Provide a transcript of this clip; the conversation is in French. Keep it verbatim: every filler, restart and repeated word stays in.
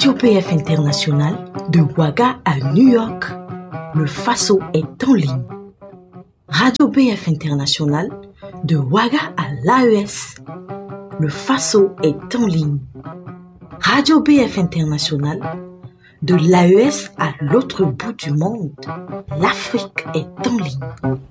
Radio P F International, de Ouaga à New York. Le Faso est en ligne. Radio P F International, de Ouaga à l'A E S. Le Faso est en ligne. Radio P F International, de l'A E S à l'autre bout du monde. L'Afrique est en ligne.